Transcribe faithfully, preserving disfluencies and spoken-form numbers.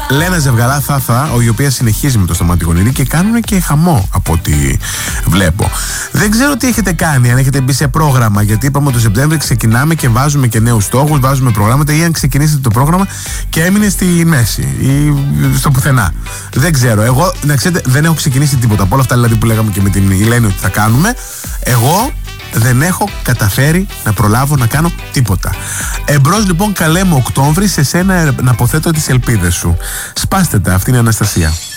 Λένα Ζευγαρά Θάθα, η οποία συνεχίζει με το Σταμάτη Γονίδη και κάνουν και χαμό από ό,τι βλέπω. Δεν ξέρω τι έχετε κάνει, αν έχετε μπει σε πρόγραμμα, γιατί είπαμε ότι το Σεπτέμβρη ξεκινάμε και βάζουμε και νέους στόχους, βάζουμε προγράμματα, ή αν ξεκινήσετε το πρόγραμμα και έμεινε στη μέση ή στο πουθενά. Δεν ξέρω. Εγώ, να ξέρετε, δεν έχω ξεκινήσει τίποτα από όλα αυτά δηλαδή που λέγαμε και με την Ηλένη ότι θα κάνουμε. Εγώ δεν έχω καταφέρει να προλάβω να κάνω τίποτα. Εμπρός λοιπόν, καλέ μου Οκτώβρη, σε σένα να αποθέτω τις ελπίδες σου. Σπάστε τα, αυτή είναι η Αναστασία.